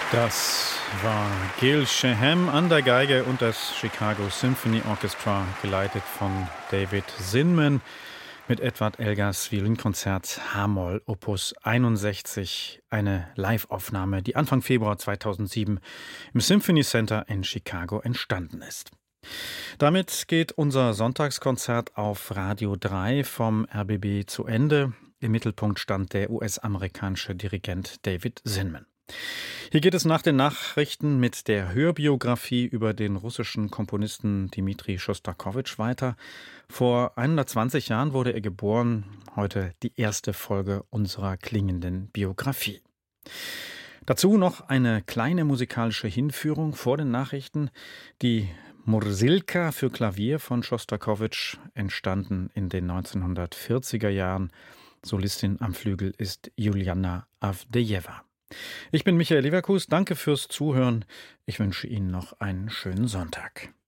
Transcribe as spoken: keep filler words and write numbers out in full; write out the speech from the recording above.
Das war Gil Shaham an der Geige und das Chicago Symphony Orchestra, geleitet von David Zinman, mit Edward Elgars Violinkonzert H-Moll Opus einundsechzig, eine Live-Aufnahme, die Anfang Februar zweitausendsieben im Symphony Center in Chicago entstanden ist. Damit geht unser Sonntagskonzert auf Radio drei vom R B B zu Ende. Im Mittelpunkt stand der U S-amerikanische Dirigent David Zinman. Hier geht es nach den Nachrichten mit der Hörbiografie über den russischen Komponisten Dmitri Schostakowitsch weiter. Vor hundertzwanzig Jahren wurde er geboren, heute die erste Folge unserer klingenden Biografie. Dazu noch eine kleine musikalische Hinführung vor den Nachrichten. Die Mursilka für Klavier von Schostakowitsch, entstanden in den neunzehnhundertvierziger Jahren. Solistin am Flügel ist Juliana Avdejewa. Ich bin Michael Leverkus, danke fürs Zuhören. Ich wünsche Ihnen noch einen schönen Sonntag.